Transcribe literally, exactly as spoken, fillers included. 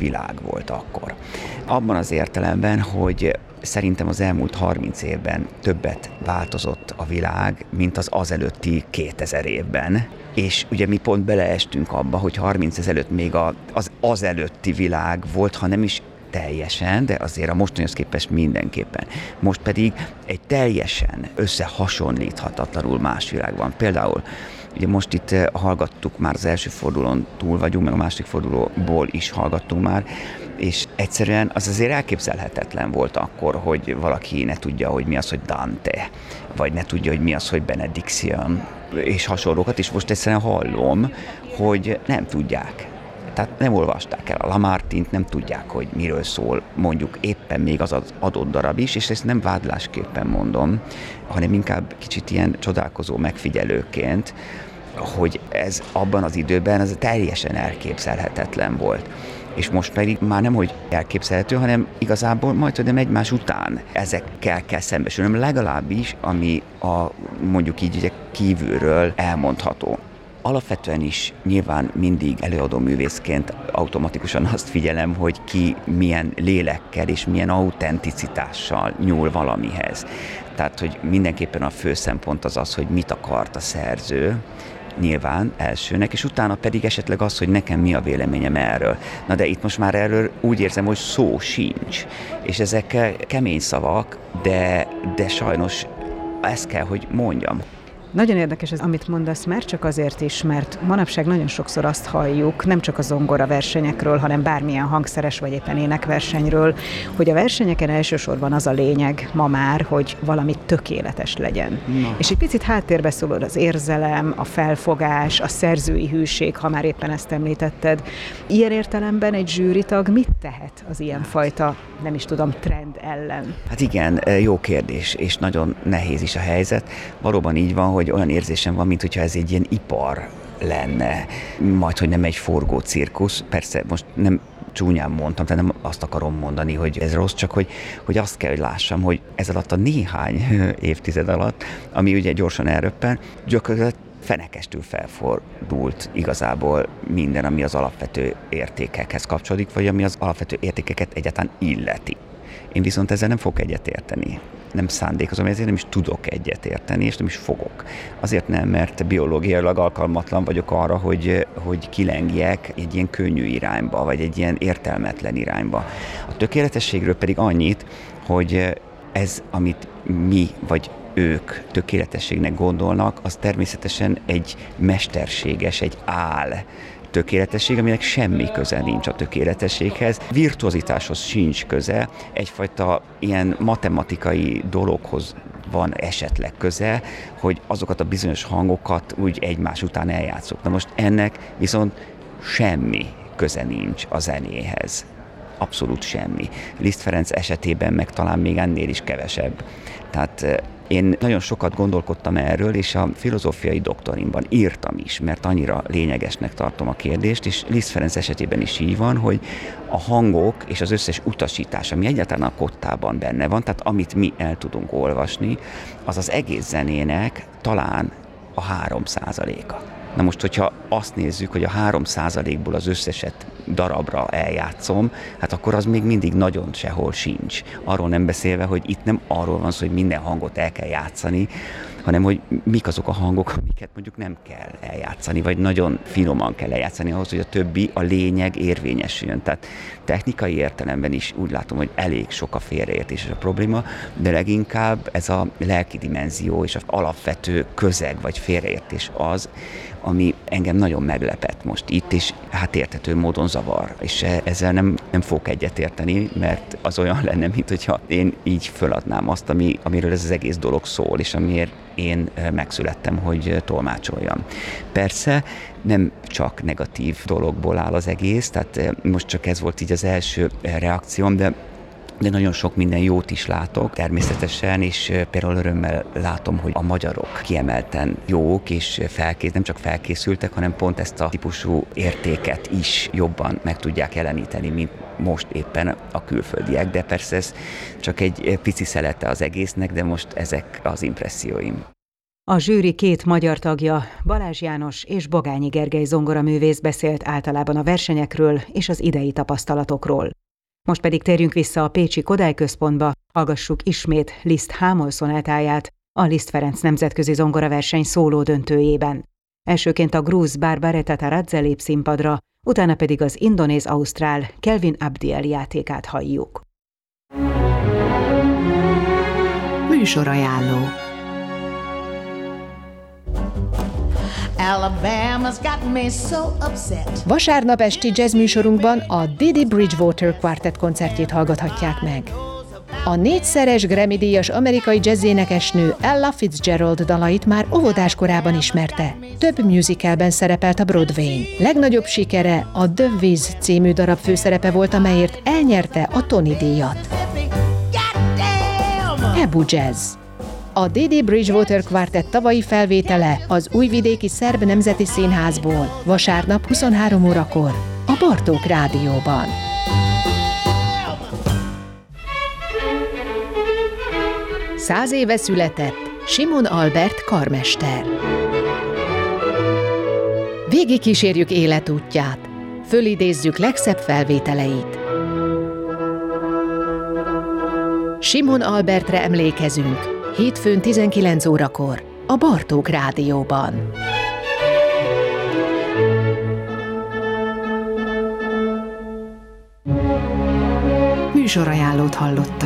világ volt akkor. Abban az értelemben, hogy szerintem az elmúlt harminc évben többet változott a világ, mint az azelőtti kétezer évben. És ugye mi pont beleestünk abba, hogy harminc ezelőtt még a, az azelőtti világ volt, ha nem is teljesen, de azért a mostanihoz képest mindenképpen. Most pedig egy teljesen összehasonlíthatatlanul más világ van. Például ugye most itt hallgattuk, már az első fordulón túl vagyunk, meg a második fordulóból is hallgattunk már, és egyszerűen az azért elképzelhetetlen volt akkor, hogy valaki ne tudja, hogy mi az, hogy Dante, vagy ne tudja, hogy mi az, hogy Benediction, és hasonlókat, és most egyszerűen hallom, hogy nem tudják. Tehát nem olvasták el a Lamartine-t, nem tudják, hogy miről szól mondjuk éppen még az az adott darab is, és ezt nem vádlásképpen mondom, hanem inkább kicsit ilyen csodálkozó megfigyelőként, hogy ez abban az időben ez teljesen elképzelhetetlen volt. És most pedig már nem, hogy elképzelhető, hanem igazából majd, hogy nem egymás után ezekkel kell szembesülnöm, legalábbis, ami a mondjuk így ugye kívülről elmondható. Alapvetően is nyilván mindig előadó művészként automatikusan azt figyelem, hogy ki milyen lélekkel és milyen autenticitással nyúl valamihez. Tehát, hogy mindenképpen a fő szempont az az, hogy mit akart a szerző, nyilván elsőnek, és utána pedig esetleg az, hogy nekem mi a véleményem erről. Na de itt most már erről úgy érzem, hogy szó sincs. És ezek kemény szavak, de, de sajnos ezt kell, hogy mondjam. Nagyon érdekes ez, amit mondasz, már csak azért is, mert manapság nagyon sokszor azt halljuk, nem csak a zongora versenyekről, hanem bármilyen hangszeres vagy éppen énekversenyről, hogy a versenyeken elsősorban az a lényeg ma már, hogy valami tökéletes legyen. Na. És egy picit háttérbe szólod az érzelem, a felfogás, a szerzői hűség, ha már éppen ezt említetted. Ilyen értelemben egy zsűritag mit tehet az ilyenfajta, nem is tudom, trend ellen? Hát igen, jó kérdés, és nagyon nehéz is a helyzet. Valóban így van, hogy hogy olyan érzésem van, mintha ez egy ilyen ipar lenne, majd, hogy nem egy forgó cirkusz. Persze most nem csúnyán mondtam, tehát nem azt akarom mondani, hogy ez rossz, csak hogy, hogy azt kell, hogy lássam, hogy ez alatt a néhány évtized alatt, ami ugye gyorsan elröppen, gyakorlatilag fenekestül felfordult igazából minden, ami az alapvető értékekhez kapcsolódik, vagy ami az alapvető értékeket egyáltalán illeti. Én viszont ezzel nem fogok egyetérteni. Nem szándékozom, ezért nem is tudok egyetérteni, és nem is fogok. Azért nem, mert biológiailag alkalmatlan vagyok arra, hogy, hogy kilengjek egy ilyen könnyű irányba, vagy egy ilyen értelmetlen irányba. A tökéletességről pedig annyit, hogy ez, amit mi, vagy ők tökéletességnek gondolnak, az természetesen egy mesterséges, egy áll tökéletesség, aminek semmi köze nincs a tökéletességhez. Virtuozitáshoz sincs köze, egyfajta ilyen matematikai dologhoz van esetleg köze, hogy azokat a bizonyos hangokat úgy egymás után eljátszok. Na most ennek viszont semmi köze nincs a zenéhez. Abszolút semmi. Liszt Ferenc esetében meg talán még ennél is kevesebb. Tehát én nagyon sokat gondolkodtam erről, és a filozófiai doktorimban írtam is, mert annyira lényegesnek tartom a kérdést, és Liszt Ferenc esetében is így van, hogy a hangok és az összes utasítás, ami egyáltalán a kottában benne van, tehát amit mi el tudunk olvasni, az az egész zenének talán a három százaléka. Na most, hogyha azt nézzük, hogy a három százalékból az összeset darabra eljátszom, hát akkor az még mindig nagyon sehol sincs. Arról nem beszélve, hogy itt nem arról van szó, hogy minden hangot el kell játszani, hanem hogy mik azok a hangok, amiket mondjuk nem kell eljátszani, vagy nagyon finoman kell eljátszani ahhoz, hogy a többi, a lényeg érvényesüljön. Tehát technikai értelemben is úgy látom, hogy elég sok a félreértés és a probléma, de leginkább ez a lelki dimenzió és az alapvető közeg vagy félreértés az, ami engem nagyon meglepett most itt, és hát érthető módon zavar. És ezzel nem, nem fogok egyetérteni, mert az olyan lenne, mint hogyha én így föladnám azt, ami, amiről ez az egész dolog szól, és amiért én megszülettem, hogy tolmácsoljam. Persze nem csak negatív dologból áll az egész, tehát most csak ez volt így az első reakcióm, de de nagyon sok minden jót is látok természetesen, és például örömmel látom, hogy a magyarok kiemelten jók, és felkész, nem csak felkészültek, hanem pont ezt a típusú értéket is jobban meg tudják jeleníteni, mint most éppen a külföldiek, de persze ez csak egy pici szelete az egésznek, de most ezek az impresszióim. A zsűri két magyar tagja, Balázs János és Bogányi Gergely zongoraművész beszélt általában a versenyekről és az idei tapasztalatokról. Most pedig térjünk vissza a pécsi Kodály Központba, hallgassuk ismét Liszt Hámol szonátáját a Liszt Ferenc nemzetközi zongoraverseny szóló döntőjében. Elsőként a grúz Barbareta Taradze lép színpadra, utána pedig az indonéz-ausztrál Kelvin Abdiel játékát halljuk. Műsorajánló. Vasárnap esti jazz műsorunkban a Didi Bridgewater Quartet koncertjét hallgathatják meg. A négyszeres Grammy-díjas amerikai jazzénekesnő Ella Fitzgerald dalait már óvodás korában ismerte. Több musicalben szerepelt a Broadwayn. Legnagyobb sikere a The Wiz című darab főszerepe volt, amelyért elnyerte a Tony-díjat. Ebu Jazz. A Didi Bridgewater Quartet tavalyi felvétele az Újvidéki Szerb Nemzeti Színházból vasárnap huszonhárom órakor a Bartók Rádióban. Száz éve született Simon Albert karmester. Végigkísérjük életútját, fölidézzük legszebb felvételeit. Simon Albertre emlékezünk, hétfőn tizenkilenc órakor a Bartók Rádióban. Műsorajánlót hallottak.